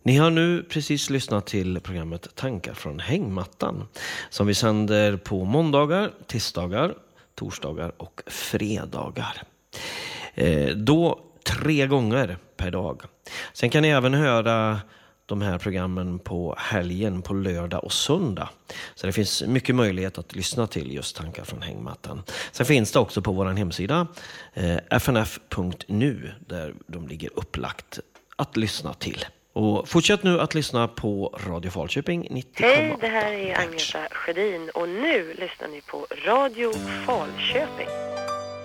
Ni har nu precis lyssnat till programmet Tankar från hängmattan som vi sänder på måndagar, tisdagar, torsdagar och fredagar. Då 3 gånger per dag. Sen kan ni även höra de här programmen på helgen, på lördag och söndag. Så det finns mycket möjlighet att lyssna till just Tankar från hängmattan. Sen finns det också på vår hemsida fnf.nu där de ligger upplagt att lyssna till. Och fortsätt nu att lyssna på Radio Falköping 90,8. Hej, det här är Agneta Sjödin och nu lyssnar ni på Radio Falköping.